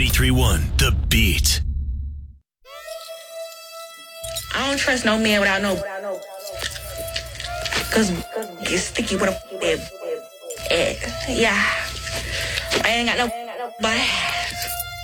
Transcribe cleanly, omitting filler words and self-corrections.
93.1 The Beat. I don't trust no man without no. Cause get sticky with a. Yeah. I ain't got no. But.